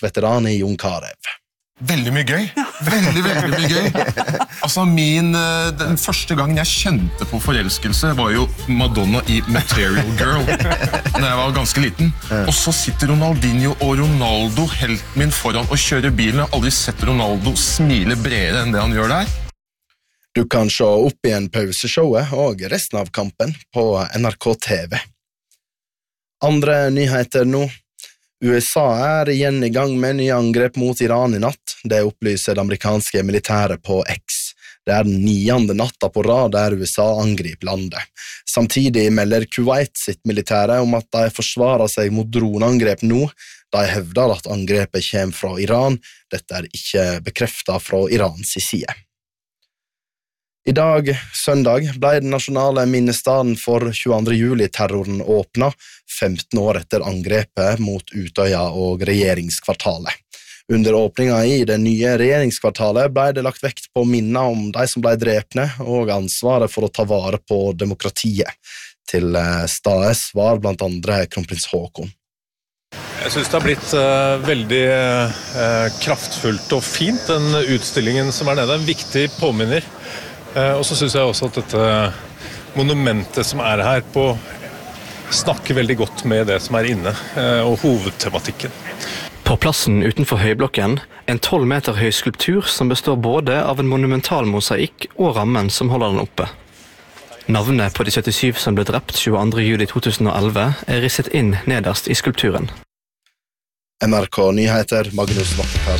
veteran i Jon Carew. Veldig mye gøy. Veldig mye gøy. Altså den første gangen jeg kjente på forelskelse var jo Madonna i Material Girl, da jeg var ganske liten. Og så sitter Ronaldinho og Ronaldo, helten min, foran og kjører bilen. Jeg har aldri sett Ronaldo smile bredere enn det han gjør der. Du kan se opp igjen pauseshowet og resten av kampen på NRK TV. Andre nyheter nå. USA igjen i gang med nye angrep mot Iran i natt. Det opplyser det amerikanske militæret på X. Det den 9. natta på rad der USA angriper landet. Samtidig melder Kuwait sitt militære om at de forsvarer seg mot droneangrep nå. De hevder at angrepet kommer fra Iran. Dette ikke bekreftet fra Irans side. I dag, søndag, ble den nasjonale minnestaden for 22. juli-terroren åpnet, 15 år etter angrepet mot Utøya og regjeringskvartalet. Under åpningen i det nye regjeringskvartalet ble det lagt vekt på minner om de som ble drepne og ansvaret for å ta vare på demokratiet. Til stades var blant andre kronprins Haakon. Jeg synes det har blitt veldig kraftfullt og fint, den utstillingen som nede. En viktig påminner. Og så synes jeg også at dette monumentet som her på snakker veldig godt med det som inne, og hovedtematikken. På plassen utenfor høyblokken, en 12 meter høy skulptur som består både av en monumental mosaikk og rammen som holder den oppe. Navnet på de 77 som ble drept 22. juli 2011 risset inn nederst i skulpturen. NRK Nyheter, Magnus Vattekar.